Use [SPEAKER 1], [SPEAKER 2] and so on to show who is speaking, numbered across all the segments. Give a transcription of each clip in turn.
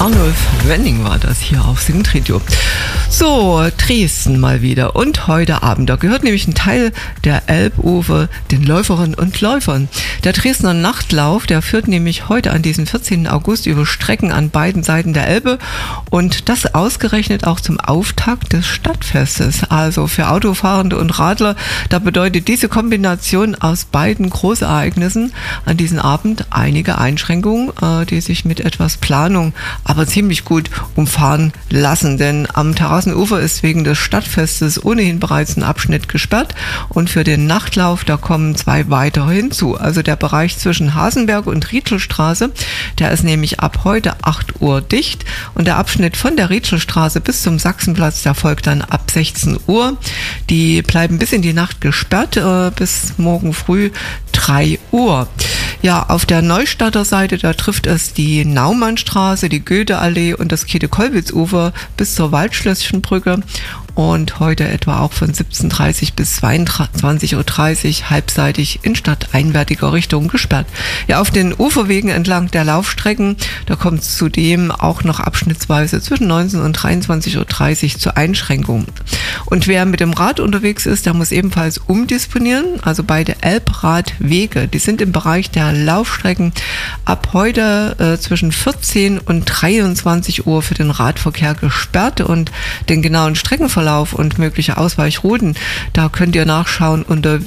[SPEAKER 1] Arnulf Wenning war das hier auf Singtradio. So, Dresden mal wieder und heute Abend. Da gehört nämlich ein Teil der Elbufer den Läuferinnen und Läufern. Der Dresdner Nachtlauf, der führt nämlich heute an diesem 14. August über Strecken an beiden Seiten der Elbe und das ausgerechnet auch zum Auftakt des Stadtfestes. Also für Autofahrende und Radler, da bedeutet diese Kombination aus beiden Großereignissen an diesem Abend einige Einschränkungen, die sich mit etwas Planung aber ziemlich gut umfahren lassen, denn am Terrassenufer ist wegen des Stadtfestes ohnehin bereits ein Abschnitt gesperrt und für den Nachtlauf, da kommen zwei weitere hinzu. Also der Bereich zwischen Hasenberg und Rietschelstraße, der ist nämlich ab heute 8 Uhr dicht und der Abschnitt von der Rietschelstraße bis zum Sachsenplatz, der folgt dann ab 16 Uhr. Die bleiben bis in die Nacht gesperrt, bis morgen früh 3 Uhr. Ja, auf der Neustadter Seite, da trifft es die Naumannstraße, die Goetheallee und das Käthe-Kollwitz-Ufer bis zur Waldschlösschenbrücke und heute etwa auch von 17:30 bis 22:30 Uhr halbseitig in stadteinwärtiger Richtung gesperrt. Ja, auf den Uferwegen entlang der Laufstrecken, da kommt es zudem auch noch abschnittsweise zwischen 19 und 23:30 Uhr zu Einschränkungen. Und wer mit dem Rad unterwegs ist, der muss ebenfalls umdisponieren. Also beide Elbradwege, die sind im Bereich der Laufstrecken ab heute zwischen 14 und 23 Uhr für den Radverkehr gesperrt und den genauen Streckenverlauf und mögliche Ausweichrouten, da könnt ihr nachschauen unter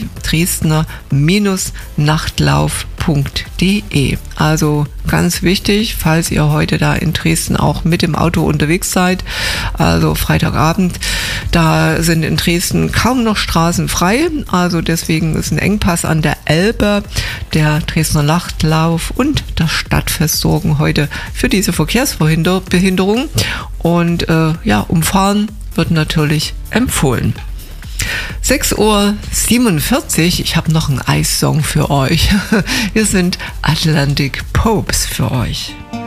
[SPEAKER 1] dresdner-nachtlauf.de. Also ganz wichtig, falls ihr heute da in Dresden auch mit dem Auto unterwegs seid, also Freitagabend, da sind in Dresden kaum noch Straßen frei, also deswegen ist ein Engpass an der Elbe. Der Dresdner Nachtlauf und das Stadtfest sorgen heute für diese Verkehrsbehinderung und umfahren wird natürlich empfohlen. 6:47 Uhr, ich habe noch einen Eissong für euch. Hier sind Atlantic Popes für euch.